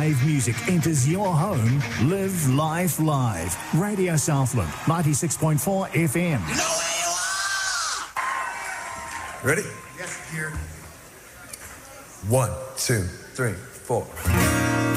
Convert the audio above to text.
live music enters your home. Live life live. Radio Southland, 96.4 FM. You know where you are! Ready? Yes, dear. 1, 2, 3, 4.